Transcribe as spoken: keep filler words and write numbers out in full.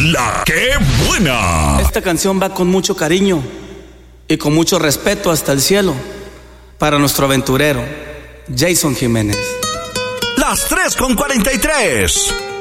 La que buena. Esta canción va con mucho cariño y con mucho respeto hasta el cielo para nuestro aventurero Jason Jiménez. Las tres con cuarenta y tres.